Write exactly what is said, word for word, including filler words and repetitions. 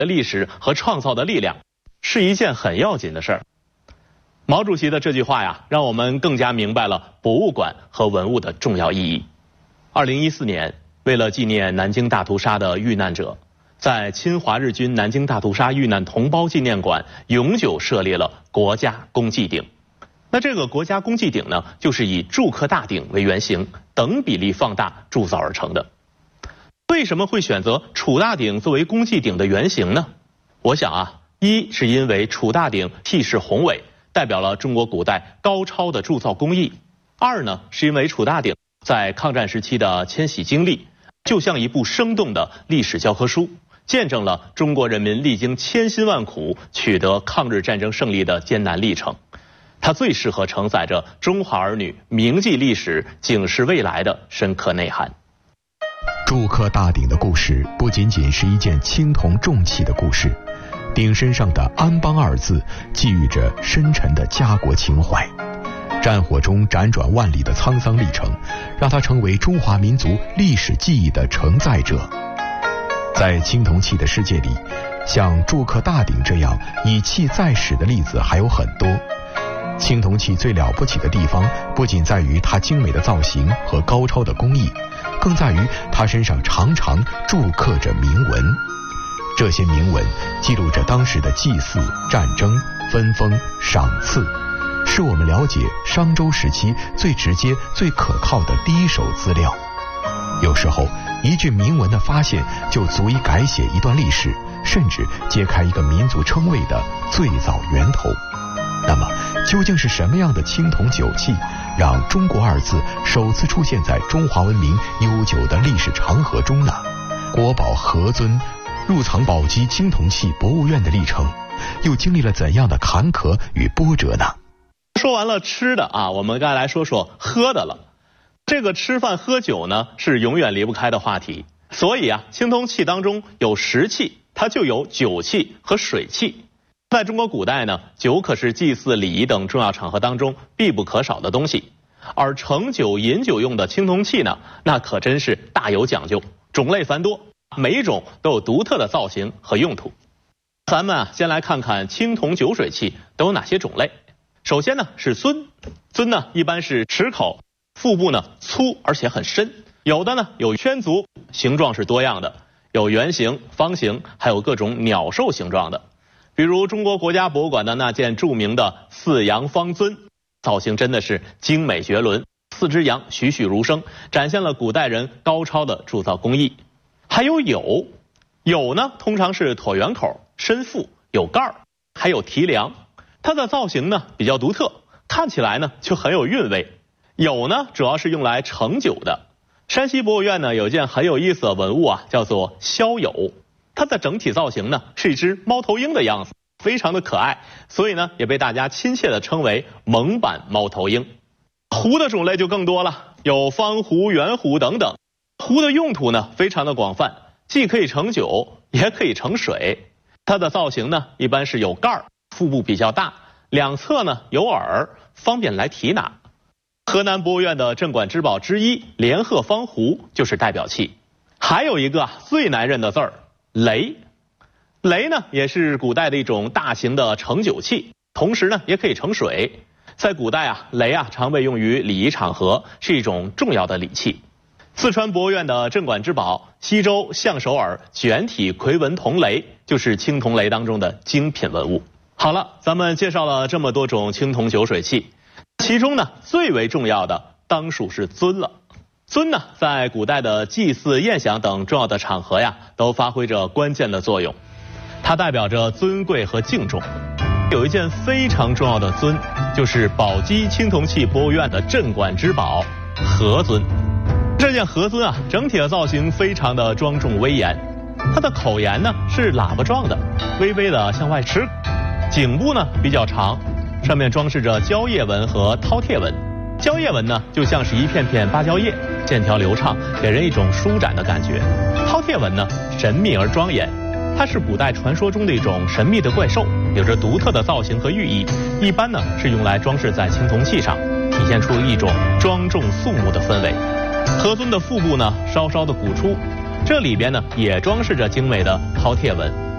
的历史和创造的力量，是一件很要紧的事儿。毛主席的这句话呀，让我们更加明白了博物馆和文物的重要意义。二零一四年，为了纪念南京大屠杀的遇难者，在侵华日军南京大屠杀遇难同胞纪念馆永久设立了国家公祭鼎。那这个国家公祭鼎呢，就是以祝克大鼎为原型，等比例放大铸造而成的。为什么会选择楚大鼎作为公祭鼎的原型呢？我想啊，一是因为楚大鼎气势宏伟，代表了中国古代高超的铸造工艺；二呢，是因为楚大鼎在抗战时期的迁徙经历，就像一部生动的历史教科书，见证了中国人民历经千辛万苦取得抗日战争胜利的艰难历程。它最适合承载着中华儿女铭记历史、警示未来的深刻内涵。 祝克大鼎的故事不仅仅是一件青铜重器的故事，鼎身上的安邦二字寄予着深沉的家国情怀。战火中辗转万里的沧桑历程，让它成为中华民族历史记忆的承载者。在青铜器的世界里，像祝克大鼎这样以器在史的例子还有很多。青铜器最了不起的地方，不仅在于它精美的造型和高超的工艺，更在于它身上常常铸刻着铭文。这些铭文记录着当时的祭祀、战争、分封、赏赐，是我们了解商周时期最直接、最可靠的第一手资料。有时候，一句铭文的发现就足以改写一段历史，甚至揭开一个民族称谓的最早源头。那么，究竟是什么样的青铜酒器，让中国二字首次出现在中华文明悠久的历史长河中呢？国宝何尊入藏宝鸡青铜器博物院的历程，又经历了怎样的坎坷与波折呢？ 说完了吃的啊，我们该来说说喝的了。这个吃饭喝酒呢，是永远离不开的话题。所以啊，青铜器当中有食器，它就有酒器和水器。在中国古代呢，酒可是祭祀、礼仪等重要场合当中必不可少的东西。而盛酒、饮酒用的青铜器呢，那可真是大有讲究，种类繁多，每一种都有独特的造型和用途。咱们啊，先来看看青铜酒水器都有哪些种类。首先呢是尊，尊呢一般是齿口，腹部呢粗而且很深，有的呢有圈足，形状是多样的，有圆形、方形，还有各种鸟兽形状的。比如中国国家博物馆的那件著名的四羊方尊，造型真的是精美绝伦，四只羊栩栩如生，展现了古代人高超的铸造工艺。还有牖，牖呢通常是椭圆口、深腹，有盖儿，还有提梁。它的造型呢比较独特，看起来呢就很有韵味。牖呢主要是用来盛酒的。山西博物院呢有件很有意思的文物啊，叫做鸮牖。它的整体造型呢是一只猫头鹰的样子，非常的可爱，所以呢也被大家亲切的称为蒙版猫头鹰。壶的种类就更多了，有方壶、圆壶等等。壶的用途呢非常的广泛，既可以盛酒，也可以盛水。它的造型呢一般是有盖儿，腹部比较大，两侧呢有耳，方便来提拿。河南博物院的镇馆之宝之一连鹤方壶就是代表器。还有一个最难认的字儿，罍。罍呢也是古代的一种大型的盛酒器，同时呢也可以盛水。在古代啊，罍啊常被用于礼仪场合，是一种重要的礼器。四川博物院的镇馆之宝西周象首耳卷体夔纹铜罍，就是青铜罍当中的精品文物。好了，咱们介绍了这么多种青铜酒水器，其中呢最为重要的当属是尊了。尊呢在古代的祭祀、宴享等重要的场合呀，都发挥着关键的作用。它代表着尊贵和敬重。有一件非常重要的尊，就是宝鸡青铜器博物院的镇馆之宝何尊。这件何尊啊，整体的造型非常的庄重威严。它的口沿呢是喇叭状的，微微的向外吃，颈部呢比较长，上面装饰着蕉叶纹和饕餮纹。蕉叶纹呢就像是一片片芭蕉叶，线条流畅，给人一种舒展的感觉。饕餮纹呢神秘而庄严，它是古代传说中的一种神秘的怪兽，有着独特的造型和寓意，一般呢是用来装饰在青铜器上，体现出一种庄重肃穆的氛围。何尊的腹部呢稍稍的鼓出，这里边呢也装饰着精美的饕餮纹。